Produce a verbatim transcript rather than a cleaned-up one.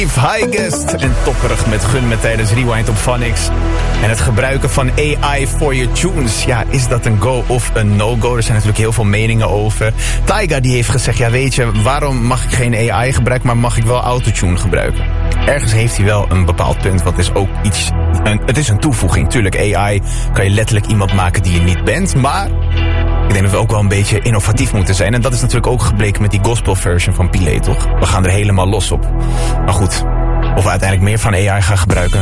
Highest en topperig met Gun met tijdens Rewind op Phonics. En het gebruiken van A I voor je tunes. Ja, is dat een go of een no-go? Er zijn natuurlijk heel veel meningen over. Tyga die heeft gezegd, ja weet je, waarom mag ik geen A I gebruiken, maar mag ik wel autotune gebruiken? Ergens heeft hij wel een bepaald punt, want het is ook iets, een, het is een toevoeging. Tuurlijk, A I kan je letterlijk iemand maken die je niet bent, maar ik denk dat we ook wel een beetje innovatief moeten zijn. En dat is natuurlijk ook gebleken met die gospel version van Pile, toch? We gaan er helemaal los op. Maar goed, of we uiteindelijk meer van A I gaan gebruiken,